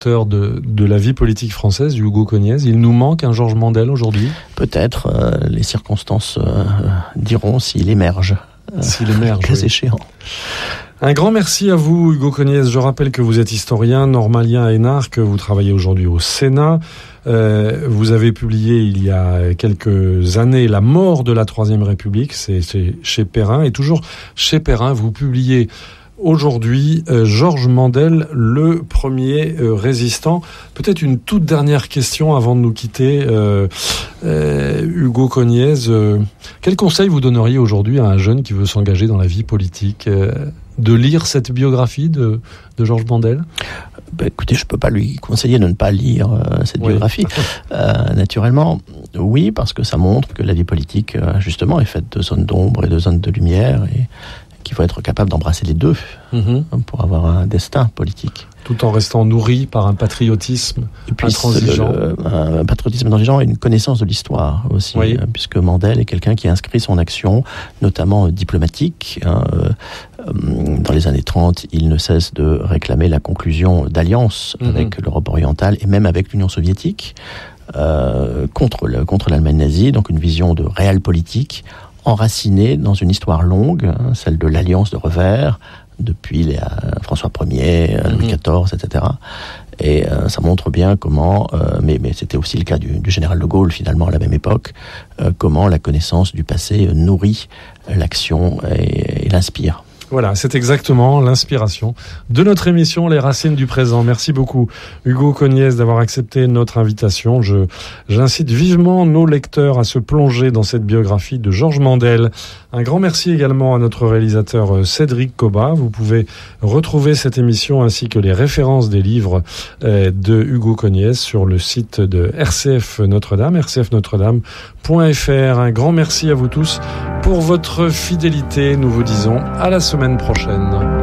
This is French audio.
de la vie politique française, Hugo Cognez. Il nous manque un Georges Mandel aujourd'hui? Peut-être, les circonstances diront s'il émerge. S'il émerge, cas échéant. Un grand merci à vous, Hugo Cognez. Je rappelle que vous êtes historien normalien à Énarques, que vous travaillez aujourd'hui au Sénat. Vous avez publié il y a quelques années La mort de la Troisième République, c'est chez Perrin. Et toujours chez Perrin, vous publiez aujourd'hui Georges Mandel, le premier résistant. Peut-être une toute dernière question avant de nous quitter. Hugo Cognez, quel conseil vous donneriez aujourd'hui à un jeune qui veut s'engager dans la vie politique, de lire cette biographie de Georges Mandel? Écoutez, je ne peux pas lui conseiller de ne pas lire cette biographie. Naturellement, oui, parce que ça montre que la vie politique, justement, est faite de zones d'ombre et de zones de lumière, et qu'il faut être capable d'embrasser les deux pour avoir un destin politique. Tout en restant nourri par un patriotisme intransigeant. Un patriotisme intransigeant et une connaissance de l'histoire aussi, puisque Mandel est quelqu'un qui inscrit son action, notamment diplomatique. Dans les années 30, il ne cesse de réclamer la conclusion d'alliances avec l'Europe orientale et même avec l'Union soviétique contre l'Allemagne nazie, donc une vision de réel politique enracinée dans une histoire longue, celle de l'Alliance de Revers, depuis François Ier, Louis XIV, etc. Et ça montre bien comment, mais c'était aussi le cas du général de Gaulle finalement à la même époque, comment la connaissance du passé nourrit l'action et l'inspire. Voilà, c'est exactement l'inspiration de notre émission Les Racines du Présent. Merci beaucoup, Hugo Cognez, d'avoir accepté notre invitation. J'incite vivement nos lecteurs à se plonger dans cette biographie de Georges Mandel. Un grand merci également à notre réalisateur Cédric Cobat. Vous pouvez retrouver cette émission ainsi que les références des livres de Hugo Cognez sur le site de RCF Notre-Dame, rcfnotredame.fr. Un grand merci à vous tous pour votre fidélité. Nous vous disons à la semaine prochaine.